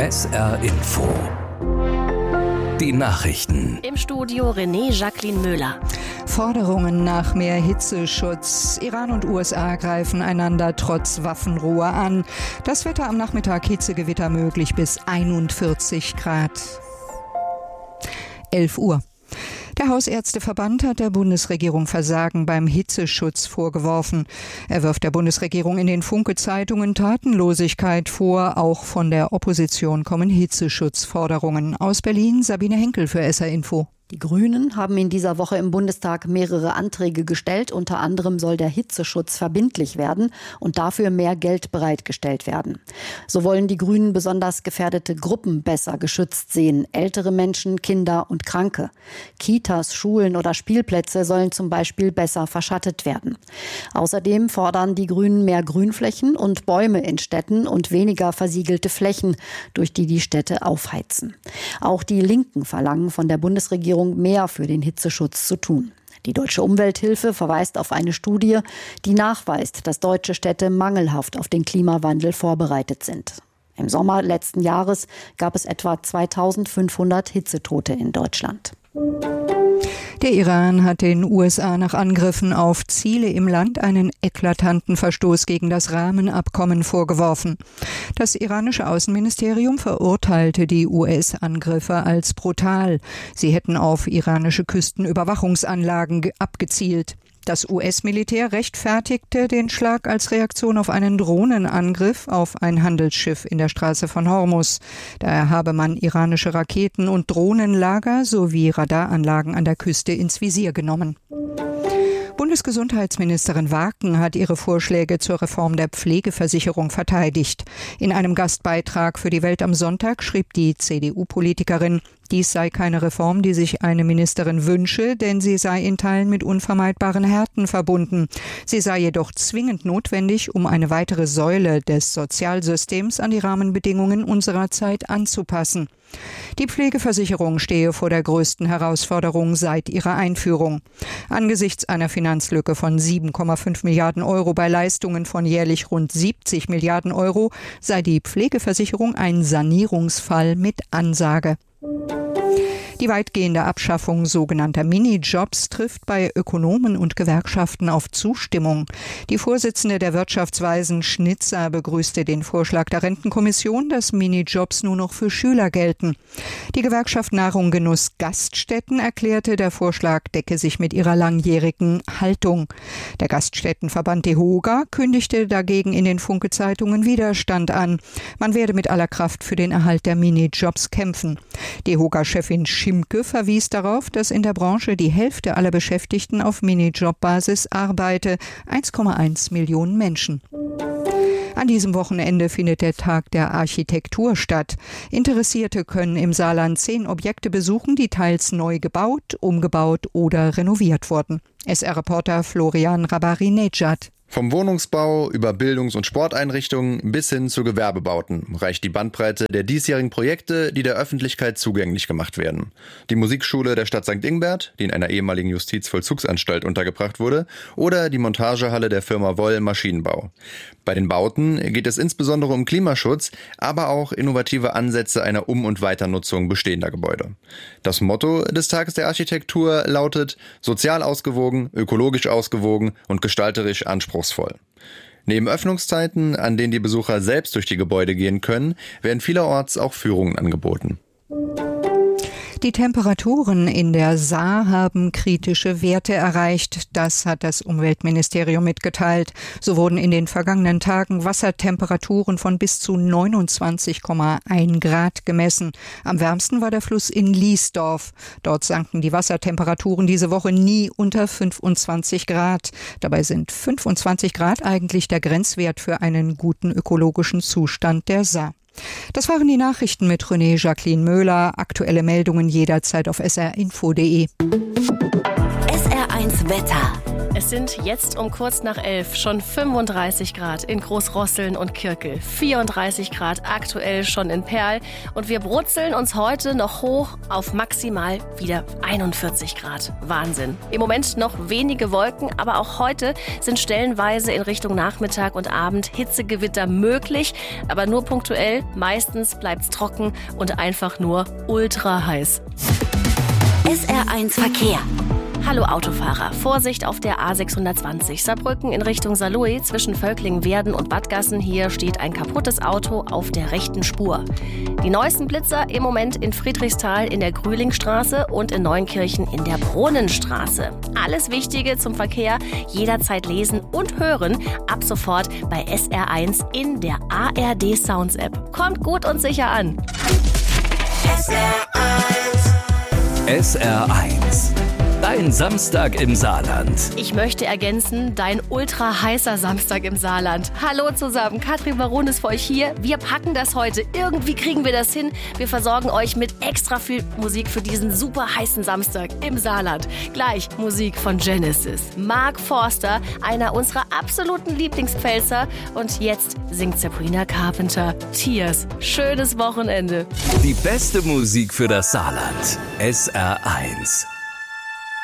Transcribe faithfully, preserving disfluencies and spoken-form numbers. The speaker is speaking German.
S R Info. Die Nachrichten. Im Studio René Jacqueline Müller. Forderungen nach mehr Hitzeschutz. Iran und U S A greifen einander trotz Waffenruhe an. Das Wetter am Nachmittag: Hitzegewitter möglich bis einundvierzig Grad. elf Uhr. Der Hausärzteverband hat der Bundesregierung Versagen beim Hitzeschutz vorgeworfen. Er wirft der Bundesregierung in den Funke-Zeitungen Tatenlosigkeit vor. Auch von der Opposition kommen Hitzeschutzforderungen. Aus Berlin Sabine Henkel für S R Info. Die Grünen haben in dieser Woche im Bundestag mehrere Anträge gestellt. Unter anderem soll der Hitzeschutz verbindlich werden und dafür mehr Geld bereitgestellt werden. So wollen die Grünen besonders gefährdete Gruppen besser geschützt sehen. Ältere Menschen, Kinder und Kranke. Kitas, Schulen oder Spielplätze sollen zum Beispiel besser verschattet werden. Außerdem fordern die Grünen mehr Grünflächen und Bäume in Städten und weniger versiegelte Flächen, durch die die Städte aufheizen. Auch die Linken verlangen von der Bundesregierung mehr für den Hitzeschutz zu tun. Die Deutsche Umwelthilfe verweist auf eine Studie, die nachweist, dass deutsche Städte mangelhaft auf den Klimawandel vorbereitet sind. Im Sommer letzten Jahres gab es etwa zweitausendfünfhundert Hitzetote in Deutschland. Der Iran hat den U S A nach Angriffen auf Ziele im Land einen eklatanten Verstoß gegen das Rahmenabkommen vorgeworfen. Das iranische Außenministerium verurteilte die U S-Angriffe als brutal. Sie hätten auf iranische Küstenüberwachungsanlagen abgezielt. Das U S-Militär rechtfertigte den Schlag als Reaktion auf einen Drohnenangriff auf ein Handelsschiff in der Straße von Hormuz. Daher habe man iranische Raketen- und Drohnenlager sowie Radaranlagen an der Küste ins Visier genommen. Bundesgesundheitsministerin Waken hat ihre Vorschläge zur Reform der Pflegeversicherung verteidigt. In einem Gastbeitrag für die Welt am Sonntag schrieb die C D U-Politikerin, dies sei keine Reform, die sich eine Ministerin wünsche, denn sie sei in Teilen mit unvermeidbaren Härten verbunden. Sie sei jedoch zwingend notwendig, um eine weitere Säule des Sozialsystems an die Rahmenbedingungen unserer Zeit anzupassen. Die Pflegeversicherung stehe vor der größten Herausforderung seit ihrer Einführung. Angesichts einer Finanzlücke von sieben Komma fünf Milliarden Euro bei Leistungen von jährlich rund siebzig Milliarden Euro sei die Pflegeversicherung ein Sanierungsfall mit Ansage. Die weitgehende Abschaffung sogenannter Minijobs trifft bei Ökonomen und Gewerkschaften auf Zustimmung. Die Vorsitzende der Wirtschaftsweisen Schnitzer begrüßte den Vorschlag der Rentenkommission, dass Minijobs nur noch für Schüler gelten. Die Gewerkschaft Nahrung Genuss Gaststätten erklärte, der Vorschlag decke sich mit ihrer langjährigen Haltung. Der Gaststättenverband DEHOGA kündigte dagegen in den Funke-Zeitungen Widerstand an. Man werde mit aller Kraft für den Erhalt der Minijobs kämpfen. DEHOGA-Chefin Schimke verwies darauf, dass in der Branche die Hälfte aller Beschäftigten auf Minijob-Basis arbeite, eins Komma eins Millionen Menschen. An diesem Wochenende findet der Tag der Architektur statt. Interessierte können im Saarland zehn Objekte besuchen, die teils neu gebaut, umgebaut oder renoviert wurden. S R-Reporter Florian Rabari-Nejad. Vom Wohnungsbau über Bildungs- und Sporteinrichtungen bis hin zu Gewerbebauten reicht die Bandbreite der diesjährigen Projekte, die der Öffentlichkeit zugänglich gemacht werden. Die Musikschule der Stadt Sankt Ingbert, die in einer ehemaligen Justizvollzugsanstalt untergebracht wurde, oder die Montagehalle der Firma Woll Maschinenbau. Bei den Bauten geht es insbesondere um Klimaschutz, aber auch innovative Ansätze einer Um- und Weiternutzung bestehender Gebäude. Das Motto des Tages der Architektur lautet: sozial ausgewogen, ökologisch ausgewogen und gestalterisch anspruchsvoll. Neben Öffnungszeiten, an denen die Besucher selbst durch die Gebäude gehen können, werden vielerorts auch Führungen angeboten. Die Temperaturen in der Saar haben kritische Werte erreicht. Das hat das Umweltministerium mitgeteilt. So wurden in den vergangenen Tagen Wassertemperaturen von bis zu neunundzwanzig Komma eins Grad gemessen. Am wärmsten war der Fluss in Liesdorf. Dort sanken die Wassertemperaturen diese Woche nie unter fünfundzwanzig Grad. Dabei sind fünfundzwanzig Grad eigentlich der Grenzwert für einen guten ökologischen Zustand der Saar. Das waren die Nachrichten mit René Jacqueline Müller. Aktuelle Meldungen jederzeit auf s r info punkt d e. S R eins Wetter. Es sind jetzt um kurz nach elf schon fünfunddreißig Grad in Großrosseln und Kirkel, vierunddreißig Grad aktuell schon in Perl und wir brutzeln uns heute noch hoch auf maximal wieder einundvierzig Grad. Wahnsinn. Im Moment noch wenige Wolken, aber auch heute sind stellenweise in Richtung Nachmittag und Abend Hitzegewitter möglich, aber nur punktuell. Meistens bleibt's trocken und einfach nur ultra heiß. S R eins Verkehr. Hallo Autofahrer, Vorsicht auf der A sechshundertzwanzig Saarbrücken in Richtung Saarlouis zwischen Völklingen-Werden und Badgassen. Hier steht ein kaputtes Auto auf der rechten Spur. Die neuesten Blitzer im Moment in Friedrichsthal in der Grühlingstraße und in Neunkirchen in der Brunnenstraße. Alles Wichtige zum Verkehr jederzeit lesen und hören ab sofort bei S R eins in der A R D Sounds App. Kommt gut und sicher an. S R eins. S R eins. Dein Samstag im Saarland. Ich möchte ergänzen, dein ultra heißer Samstag im Saarland. Hallo zusammen, Katrin Baron ist für euch hier. Wir packen das heute. Irgendwie kriegen wir das hin. Wir versorgen euch mit extra viel Musik für diesen super heißen Samstag im Saarland. Gleich Musik von Genesis. Mark Forster, einer unserer absoluten Lieblingspfälzer. Und jetzt singt Sabrina Carpenter Tears. Schönes Wochenende. Die beste Musik für das Saarland. S R eins.